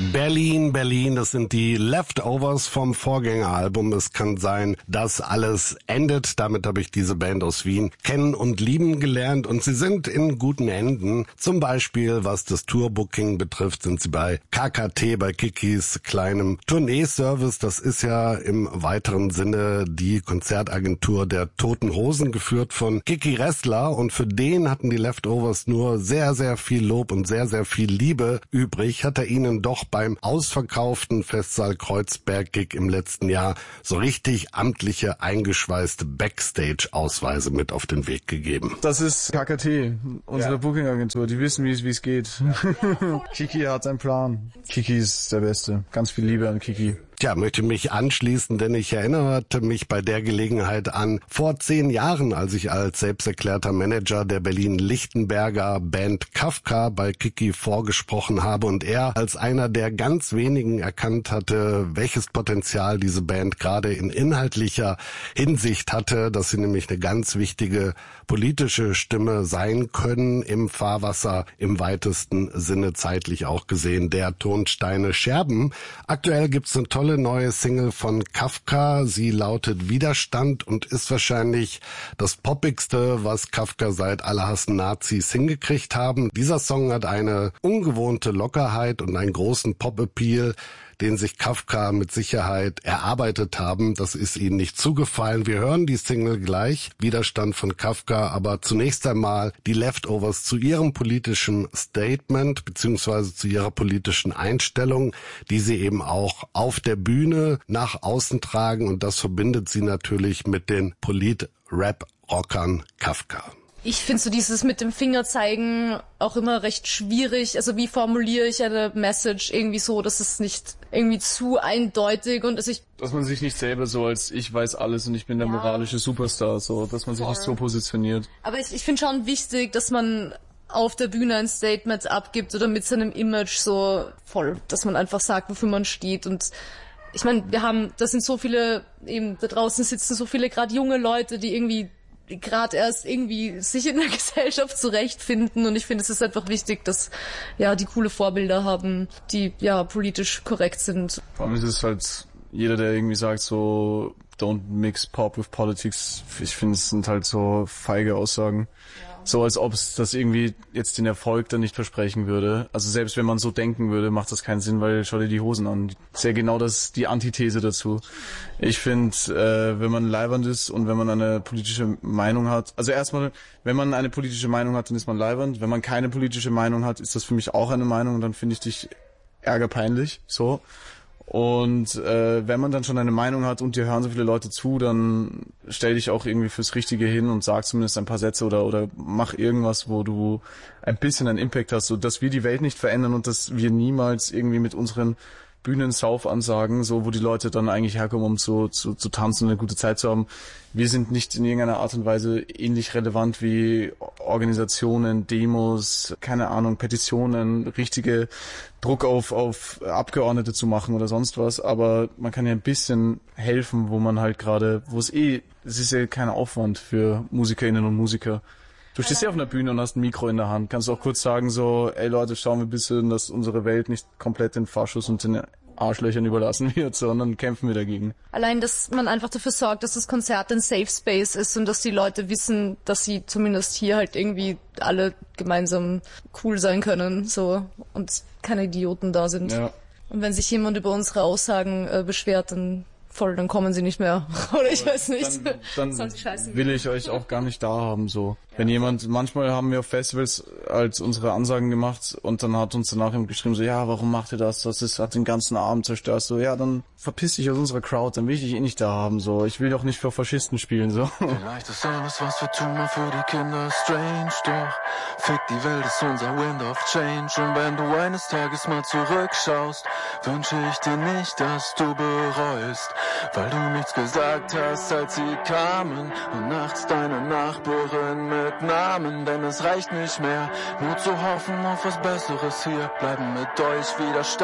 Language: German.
Berlin, Berlin, das sind die Leftovers vom Vorgängeralbum. Es kann sein, dass alles endet. Damit habe ich diese Band aus Wien kennen und lieben gelernt und sie sind in guten Händen. Zum Beispiel, was das Tourbooking betrifft, sind sie bei KKT, bei Kikis kleinem Tourneeservice. Das ist ja im weiteren Sinne die Konzertagentur der Toten Hosen, geführt von Kiki Ressler, und für den hatten die Leftovers nur sehr, sehr viel Lob und sehr, sehr viel Liebe übrig. Hat er ihnen doch beim ausverkauften Festsaal Kreuzberg-Gig im letzten Jahr so richtig amtliche, eingeschweißte Backstage-Ausweise mit auf den Weg gegeben. Das ist KKT, unsere Booking-Agentur. Die wissen, wie es geht. Ja. Kiki hat einen Plan. Kiki ist der Beste. Ganz viel Liebe an Kiki. Tja, möchte mich anschließen, denn ich erinnerte mich bei der Gelegenheit an vor 10 Jahren, als ich als selbsterklärter Manager der Berlin-Lichtenberger Band Kafka bei Kiki vorgesprochen habe und er als einer der ganz wenigen erkannt hatte, welches Potenzial diese Band gerade in inhaltlicher Hinsicht hatte, dass sie nämlich eine ganz wichtige politische Stimme sein können im Fahrwasser, im weitesten Sinne zeitlich auch gesehen, der Tonsteine Scherben. Aktuell gibt's eine tolle neue Single von Kafka. Sie lautet Widerstand und ist wahrscheinlich das Poppigste, was Kafka seit Alle hassen Nazis hingekriegt haben. Dieser Song hat eine ungewohnte Lockerheit und einen großen Pop-Appeal, den sich Kafka mit Sicherheit erarbeitet haben. Das ist ihnen nicht zugefallen. Wir hören die Single gleich, Widerstand von Kafka, aber zunächst einmal die Leftovers zu ihrem politischen Statement beziehungsweise zu ihrer politischen Einstellung, die sie eben auch auf der Bühne nach außen tragen, und das verbindet sie natürlich mit den Polit-Rap-Rockern Kafka. Ich finde so dieses mit dem Finger zeigen auch immer recht schwierig. Also wie formuliere ich eine Message irgendwie so, dass es nicht irgendwie zu eindeutig und dass man sich nicht selber so als ich weiß alles und ich bin der moralische Superstar, so, dass man sich nicht so positioniert. Aber ich finde schon wichtig, dass man auf der Bühne ein Statement abgibt oder mit seinem Image so voll, dass man einfach sagt, wofür man steht. Und ich meine, da sind so viele, eben da draußen sitzen so viele gerade junge Leute, die irgendwie gerade erst irgendwie sich in der Gesellschaft zurechtfinden, und ich finde, es ist einfach wichtig, dass die coole Vorbilder haben, die politisch korrekt sind. Vor allem ist es halt jeder, der irgendwie sagt so don't mix Pop with Politics, ich finde, es sind halt so feige Aussagen. So als ob es das irgendwie jetzt den Erfolg dann nicht versprechen würde. Also selbst wenn man so denken würde, macht das keinen Sinn, weil schau dir die Hosen an. Das ist ja genau die Antithese dazu. Ich finde, wenn man leibernd ist und wenn man eine politische Meinung hat, also erstmal, wenn man eine politische Meinung hat, dann ist man leibernd. Wenn man keine politische Meinung hat, ist das für mich auch eine Meinung, und dann finde ich dich ärgerpeinlich, so. Und wenn man dann schon eine Meinung hat und dir hören so viele Leute zu, dann stell dich auch irgendwie fürs Richtige hin und sag zumindest ein paar Sätze oder mach irgendwas, wo du ein bisschen einen Impact hast, so dass wir die Welt nicht verändern und dass wir niemals irgendwie mit unseren Bühnen-Sauf-Ansagen, so wo die Leute dann eigentlich herkommen, um zu tanzen und eine gute Zeit zu haben. Wir sind nicht in irgendeiner Art und Weise ähnlich relevant wie Organisationen, Demos, keine Ahnung, Petitionen, richtige Druck auf Abgeordnete zu machen oder sonst was, aber man kann ja ein bisschen helfen, wo man halt gerade, es ist ja kein Aufwand für MusikerInnen und Musiker. Du stehst ja auf einer Bühne und hast ein Mikro in der Hand. Kannst du auch kurz sagen so, ey Leute, schauen wir ein bisschen, dass unsere Welt nicht komplett den Faschos und den Arschlöchern überlassen wird, sondern kämpfen wir dagegen. Allein, dass man einfach dafür sorgt, dass das Konzert ein Safe Space ist und dass die Leute wissen, dass sie zumindest hier halt irgendwie alle gemeinsam cool sein können, so, und keine Idioten da sind. Ja. Und wenn sich jemand über unsere Aussagen beschwert, dann kommen sie nicht mehr. Oder ich weiß nicht. Dann will ich euch auch gar nicht da haben, so. Wenn manchmal haben wir auf Festivals als unsere Ansagen gemacht und dann hat uns danach jemand geschrieben so, ja, warum macht ihr das? Das hat den ganzen Abend zerstört. So, ja, dann verpiss dich aus unserer Crowd, dann will ich dich nicht da haben, so. Ich will doch nicht für Faschisten spielen, so. Vielleicht ist alles, was wir tun, nur für die Kinder strange, doch fick die Welt ist unser Wind of Change. Und wenn du eines Tages mal zurückschaust, wünsche ich dir nicht, dass du bereust, weil du nichts gesagt hast, als sie kamen und nachts deine Nachbarin mit Namen, denn es reicht nicht mehr, nur zu hoffen auf was Besseres hier, bleiben mit euch Widerstand.